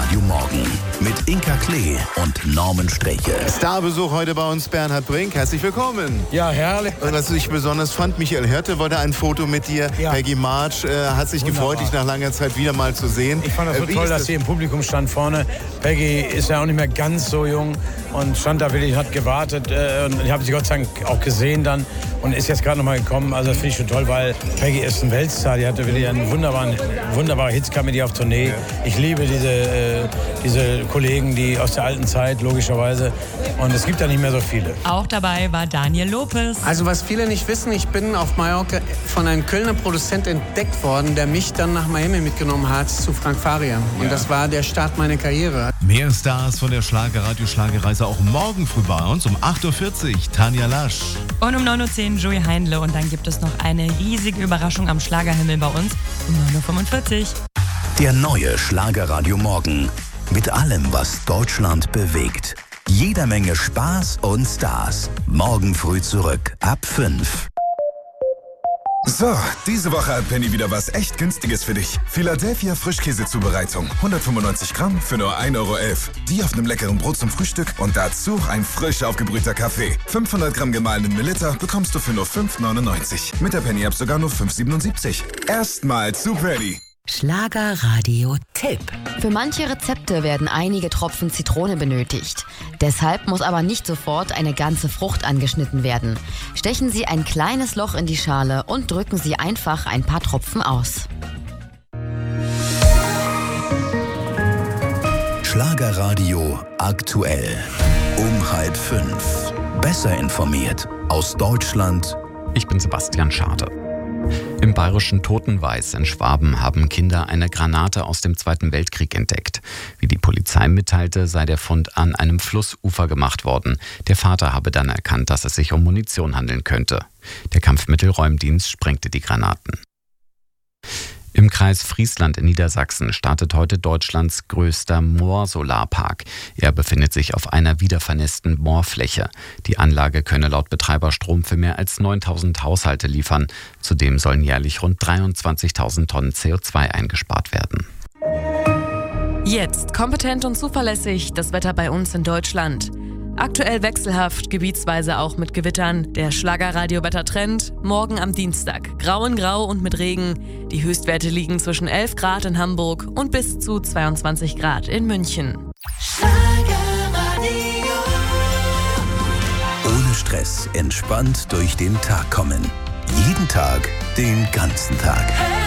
Radio Morgen mit Inka Klee und Norman Streche. Starbesuch heute bei uns, Bernhard Brink. Herzlich willkommen. Ja, herrlich. Und was ich besonders fand, Michael Hirte wollte ein Foto mit dir. Ja. Peggy March hat sich gefreut, dich nach langer Zeit wieder mal zu sehen. Ich fand das so toll, dass sie im Publikum stand vorne. Peggy ist ja auch nicht mehr ganz so jung und stand da wirklich, hat gewartet. Und ich habe sie Gott sei Dank auch gesehen dann und ist jetzt gerade noch mal gekommen. Also das finde ich schon toll, weil Peggy ist ein Weltstar. Die hatte wirklich einen wunderbare Hits, kam mit ihr auf Tournee. Ich liebe diese Kollegen, die aus der alten Zeit, logischerweise. Und es gibt da nicht mehr so viele. Auch dabei war Daniel Lopez. Also was viele nicht wissen, ich bin auf Mallorca von einem Kölner Produzent entdeckt worden, der mich dann nach Miami mitgenommen hat zu Frank Farian. Und das war der Start meiner Karriere. Mehr Stars von der Schlagerradio-Schlagerreise auch morgen früh bei uns um 8.40 Uhr. Tanja Lasch. Und um 9.10 Uhr Joey Heinle. Und dann gibt es noch eine riesige Überraschung am Schlagerhimmel bei uns um 9.45 Uhr. Der neue Schlagerradio Morgen. Mit allem, was Deutschland bewegt. Jeder Menge Spaß und Stars. Morgen früh zurück ab 5. So, diese Woche hat Penny wieder was echt Günstiges für dich. Philadelphia Frischkäsezubereitung. 195 Gramm für nur 1,11 Euro. Die auf einem leckeren Brot zum Frühstück und dazu ein frisch aufgebrühter Kaffee. 500 Gramm gemahlenen Melitta bekommst du für nur 5,99. Mit der Penny-App sogar nur 5,77. Erstmal zu Penny. Schlagerradio-Tipp. Für manche Rezepte werden einige Tropfen Zitrone benötigt. Deshalb muss aber nicht sofort eine ganze Frucht angeschnitten werden. Stechen Sie ein kleines Loch in die Schale und drücken Sie einfach ein paar Tropfen aus. Schlagerradio aktuell. Um 4:30. Besser informiert aus Deutschland. Ich bin Sebastian Schade. Im bayerischen Totenweiß in Schwaben haben Kinder eine Granate aus dem Zweiten Weltkrieg entdeckt. Wie die Polizei mitteilte, sei der Fund an einem Flussufer gemacht worden. Der Vater habe dann erkannt, dass es sich um Munition handeln könnte. Der Kampfmittelräumdienst sprengte die Granaten. Im Kreis Friesland in Niedersachsen startet heute Deutschlands größter Moorsolarpark. Er befindet sich auf einer wiedervernässten Moorfläche. Die Anlage könne laut Betreiber Strom für mehr als 9.000 Haushalte liefern. Zudem sollen jährlich rund 23.000 Tonnen CO2 eingespart werden. Jetzt kompetent und zuverlässig das Wetter bei uns in Deutschland. Aktuell wechselhaft, gebietsweise auch mit Gewittern. Der Schlagerradio-Wettertrend morgen am Dienstag. Grau in Grau und mit Regen. Die Höchstwerte liegen zwischen 11 Grad in Hamburg und bis zu 22 Grad in München. Ohne Stress, entspannt durch den Tag kommen. Jeden Tag, den ganzen Tag.